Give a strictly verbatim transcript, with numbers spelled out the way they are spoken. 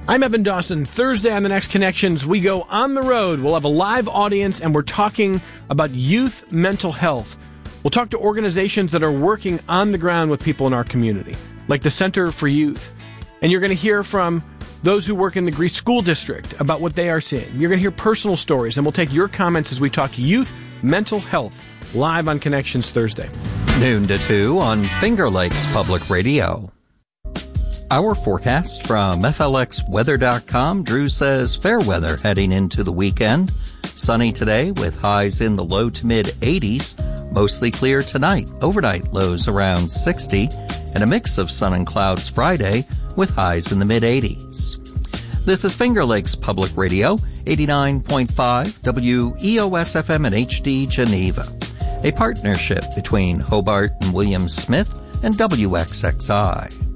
I'm Evan Dawson. Thursday on The Next Connections, we go on the road. We'll have a live audience, and we're talking about youth mental health. We'll talk to organizations that are working on the ground with people in our community, like the Center for Youth. And you're going to hear from those who work in the Greece School District about what they are seeing. You're going to hear personal stories, and we'll take your comments as we talk youth mental health live on Connections Thursday. Noon to two on Finger Lakes Public Radio. Our forecast from F L X weather dot com. Drew says fair weather heading into the weekend. Sunny today with highs in the low to mid eighties. Mostly clear tonight. Overnight lows around sixty. And a mix of sun and clouds Friday with highs in the mid eighties. This is Finger Lakes Public Radio, eighty-nine point five W E O S F M and H D Geneva. A partnership between Hobart and William Smith and W X X I.